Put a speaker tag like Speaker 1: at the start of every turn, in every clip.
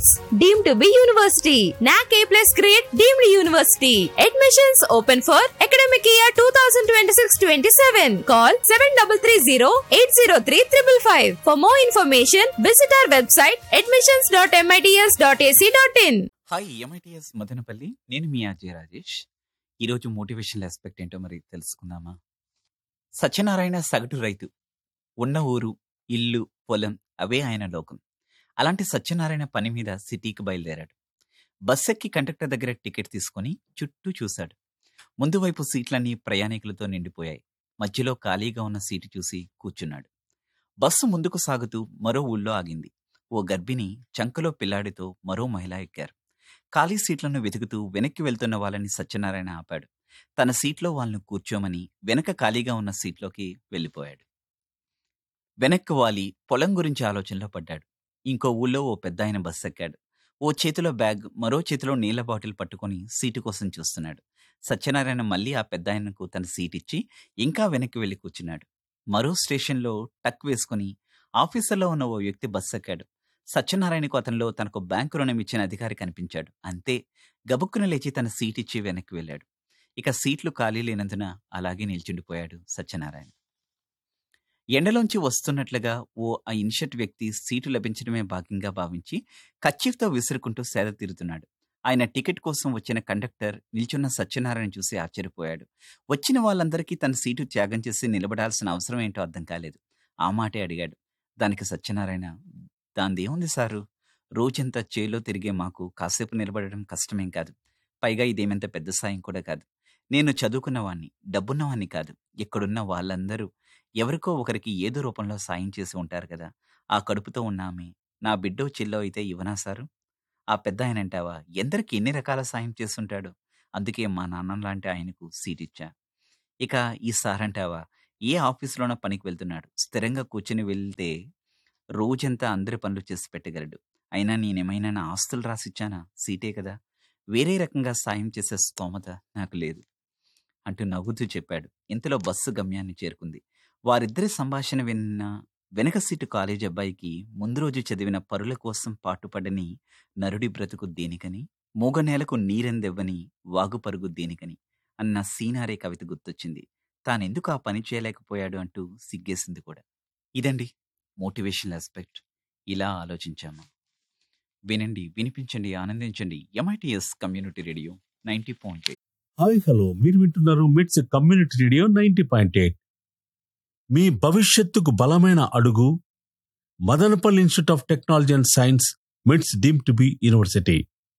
Speaker 1: MITS deemed to be university. NAC A+ grade deemed university. Admissions open for academic year 2026-27. Call 7330-803-555. For more information, visit our website admissions.mits.ac.in.
Speaker 2: Hi MITS Madanapalle, నేను మీ RJ Rajesh. ఈరోజు motivational aspect ఏంటో మరి తెలుసుకుందామా? సత్యనారాయణ సగటు రైతు. ఉన్న ఊరు, ఇల్లు, పొలం అవే ఆయన లోకం. అలాంటి సత్యనారాయణ పని మీద సిటీకి బయలుదేరాడు. బస్ ఎక్కి కండక్టర్ దగ్గర టికెట్ తీసుకుని చుట్టూ చూశాడు. ముందు వైపు సీట్లన్నీ ప్రయాణికులతో నిండిపోయాయి. మధ్యలో ఖాళీగా ఉన్న సీటు చూసి కూర్చున్నాడు. బస్సు ముందుకు సాగుతూ మరో ఊళ్ళో ఆగింది. ఓ గర్భిణి, చంకలో పిల్లాడితో మరో మహిళ ఎక్కారు. ఖాళీ సీట్లను వెతుకుతూ వెనక్కి వెళ్తున్న వాళ్ళని సత్యనారాయణ ఆపాడు. తన సీట్లో వాళ్ళను కూర్చోమని వెనక ఖాళీగా ఉన్న సీట్లోకి వెళ్ళిపోయాడు. వెనక్కి వాలి పొలం గురించి ఆలోచనలో పడ్డాడు. ఇంకో ఊళ్ళో ఓ పెద్దాయన బస్సు ఎక్కాడు. ఓ చేతిలో బ్యాగ్, మరో చేతిలో నీళ్ల బాటిల్ పట్టుకుని సీటు కోసం చూస్తున్నాడు. సత్యనారాయణ మళ్ళీ ఆ పెద్దాయనకు తన సీట్ ఇచ్చి ఇంకా వెనక్కి వెళ్ళి కూర్చున్నాడు. మరో స్టేషన్లో టక్ వేసుకుని ఆఫీసర్లో ఉన్న ఓ వ్యక్తి బస్సు ఎక్కాడు. సత్యనారాయణకు అతనిలో తనకు బ్యాంకు రుణం ఇచ్చిన అధికారి కనిపించాడు. అంతే, గబుక్కున లేచి తన సీట్ ఇచ్చి వెనక్కి వెళ్ళాడు. ఇక సీట్లు ఖాళీ లేనందున అలాగే నిల్చుండిపోయాడు సత్యనారాయణ. ఎండలోంచి వస్తున్నట్లుగా ఓ ఇన్షర్ట్ వ్యక్తి సీటు లభించడమే భాగ్యంగా భావించి కర్చీఫ్తో విసురుకుంటూ సేద తీరుతున్నాడు. ఆయన టికెట్ కోసం వచ్చిన కండక్టర్ నిల్చున్న సత్యనారాయణ చూసి ఆశ్చర్యపోయాడు. వచ్చిన వాళ్ళందరికీ తన సీటు త్యాగం చేసి నిలబడాల్సిన అవసరం ఏంటో అర్థం కాలేదు. ఆ మాటే అడిగాడు. దానికి సత్యనారాయణ, దాందేముంది సారు, రోజంతా చేలో తిరిగే మాకు కాసేపు నిలబడడం కష్టమేం కాదు. పైగా ఇదేమంత పెద్ద సాయం కూడా కాదు. నేను చదువుకున్నవాణ్ణి, డబ్బున్నవాణ్ణి కాదు. ఇక్కడున్న వాళ్ళందరూ ఎవరికో ఒకరికి ఏదో రూపంలో సాయం చేసి ఉంటారు కదా. ఆ కడుపుతో ఉన్న ఆమె నా బిడ్డో చెల్లో అయితే ఇవ్వనా సారు? ఆ పెద్ద ఆయన అంటావా, ఎందరికి ఎన్ని రకాల సాయం చేస్తుంటాడు. అందుకే మా నాన్న లాంటి ఆయనకు సీట్ ఇచ్చా. ఇక ఈ సార్ అంటావా, ఏ ఆఫీసులోనో పనికి వెళ్తున్నాడు. స్థిరంగా కూర్చుని వెళ్తే రోజంతా అందరి పనులు చేసి పెట్టగలడు. అయినా నేనేమైనా నా ఆస్తులు రాసిచ్చానా? సీటే కదా. వేరే రకంగా సాయం చేసే స్తోమత నాకు లేదు అంటూ నవ్వుతూ చెప్పాడు. ఇంతలో బస్సు గమ్యాన్ని చేరుకుంది. వారిద్దరి సంభాషణ విన్న వెనక సీటు కాలేజీ అబ్బాయికి ముందు రోజు చదివిన పరుల కోసం పాటుపడని నరుడి బ్రతుకు దేనికని, మూగనేలకు నీరెందెవ్వని వాగు పరుగు దేనికని అన్న సీనారే కవిత గుర్తొచ్చింది. తానెందుకు ఆ పని చేయలేకపోయాడు అంటూ సిగ్గేసింది కూడా. ఇదండి మోటివేషనల్ ఆస్పెక్ట్. ఇలా ఆలోచించామా? వినండి, వినిపించండి, ఆనందించండి. MITS community radio 90.8.
Speaker 3: Hi hello, మీరు వింటున్నారు మిట్స్ కమ్యూనిటీ రేడియో 90.8. మీ భవిష్యత్తుకు బలమైన అడుగు Madanapalle institute of technology and science, మిట్స్ డీమ్డ్ టు బి యూనివర్సిటీ.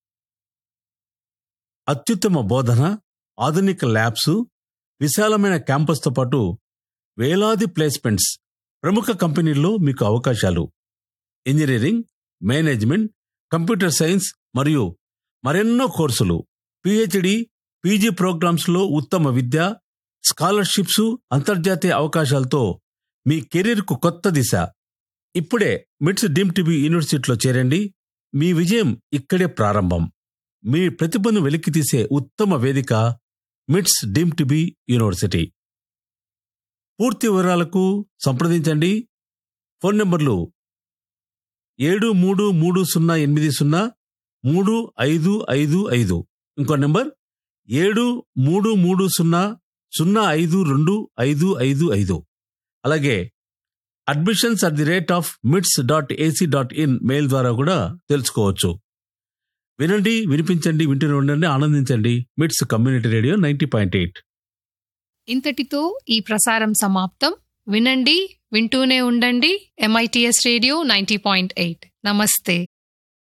Speaker 3: అత్యుత్తమ బోధన, ఆధునిక ల్యాబ్స్, విశాలమైన క్యాంపస్తో పాటు వేలాది ప్లేస్మెంట్స్, ప్రముఖ కంపెనీల్లో మీకు అవకాశాలు. ఇంజనీరింగ్, మేనేజ్మెంట్, కంప్యూటర్ సైన్స్ మరియు మరెన్నో కోర్సులు, PhD, PG ప్రోగ్రామ్స్లో ఉత్తమ విద్య, స్కాలర్షిప్స్, అంతర్జాతీయ అవకాశాలతో మీ కెరీర్కు కొత్త దిశ. ఇప్పుడే మిట్స్ డీమ్డ్ టు బి యూనివర్సిటీలో చేరండి. మీ విజయం ఇక్కడే ప్రారంభం. మీ ప్రతిభను వెలికితీసే ఉత్తమ వేదిక మిట్స్ డీమ్డ్ టు బి యూనివర్సిటీ. పూర్తి వివరాలకు సంప్రదించండి. ఫోన్ నంబర్లు 7330803555. ఇంకో నంబర్ 7330052555. అలాగే admissions@mits.ac.in మెయిల్ ద్వారా కూడా తెలుసుకోవచ్చు. వినండి, వినిపించండి, వింటూనే ఉండండి, ఆనందించండి. మిట్స్ కమ్యూనిటీ రేడియో 90.8.
Speaker 4: ఇంతటితో ఈ ప్రసారం సమాప్తం. వినండి, వింటూనే ఉండండి. MITS radio 90.8. నమస్తే.